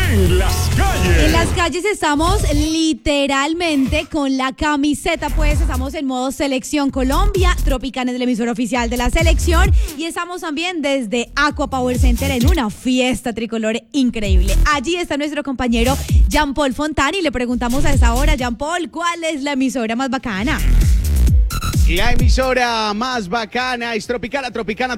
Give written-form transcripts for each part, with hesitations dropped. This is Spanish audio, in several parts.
en las calles. En las calles estamos literalmente con la camiseta, pues estamos en modo Selección Colombia. Tropicana es el emisor oficial de la selección y estamos también desde Aqua Power Center en una fiesta tricolor increíble. Allí está nuestro compañero Jean Paul Fontana y le preguntamos a esta hora, Jean Paul, ¿cuál es la emisora más bacana? La emisora más bacana es Tropicana,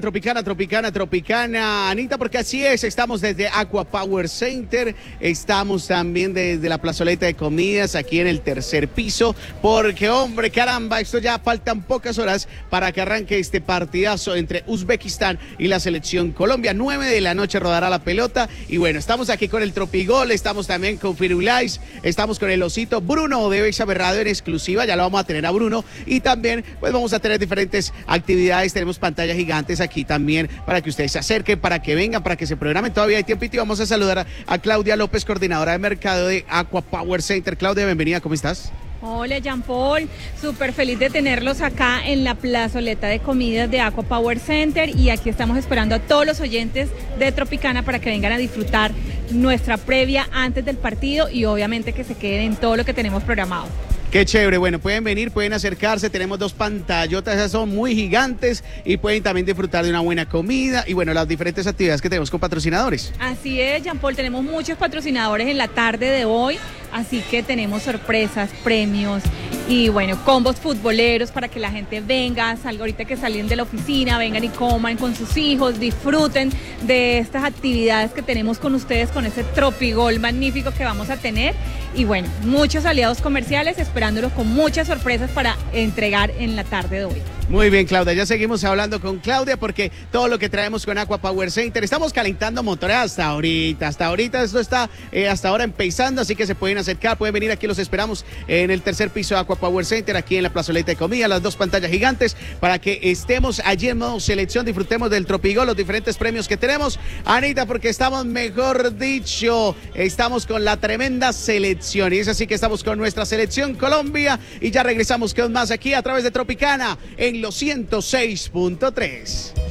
Anita, porque así es, estamos desde Aqua Power Center, estamos también desde la plazoleta de comidas, aquí en el tercer piso, porque hombre, caramba, esto ya faltan pocas horas para que arranque este partidazo entre Uzbekistán y la selección Colombia. 9 de la noche rodará la pelota, y bueno, estamos aquí con el Tropigol, estamos también con Firulais, estamos con el osito Bruno de Bexa Radio en exclusiva, ya lo vamos a tener a Bruno, y también pues vamos a tener diferentes actividades, tenemos pantallas gigantes aquí también para que ustedes se acerquen, para que vengan, para que se programen, todavía hay tiempito y vamos a saludar a Claudia López, coordinadora de mercado de Aqua Power Center. Claudia, bienvenida, ¿cómo estás? Hola Jean Paul, súper feliz de tenerlos acá en la plazoleta de comidas de Aqua Power Center y aquí estamos esperando a todos los oyentes de Tropicana para que vengan a disfrutar nuestra previa antes del partido y obviamente que se queden en todo lo que tenemos programado. Qué chévere, bueno, pueden venir, pueden acercarse, tenemos 2 pantallotas, esas son muy gigantes y pueden también disfrutar de una buena comida y bueno, las diferentes actividades que tenemos con patrocinadores. Así es, Jean Paul, tenemos muchos patrocinadores en la tarde de hoy, así que tenemos sorpresas, premios y bueno, combos futboleros para que la gente venga, salga ahorita que salen de la oficina, vengan y coman con sus hijos, disfruten de estas actividades que tenemos con ustedes, con ese Tropigol magnífico que vamos a tener y bueno, muchos aliados comerciales esperándolos con muchas sorpresas para entregar en la tarde de hoy. Muy bien, Claudia, ya seguimos hablando con Claudia porque todo lo que traemos con Aqua Power Center, estamos calentando motores hasta ahorita esto está hasta ahora empezando, así que se pueden acercar, pueden venir aquí, los esperamos en el tercer piso de Aqua Power Center, aquí en la plazoleta de comida, las 2 pantallas gigantes, para que estemos allí en modo selección, disfrutemos del Tropigol, los diferentes premios que tenemos, Anita, porque estamos, mejor dicho, estamos con la tremenda selección, y es así que estamos con nuestra selección Colombia, y ya regresamos con más aquí a través de Tropicana, en los 106.3.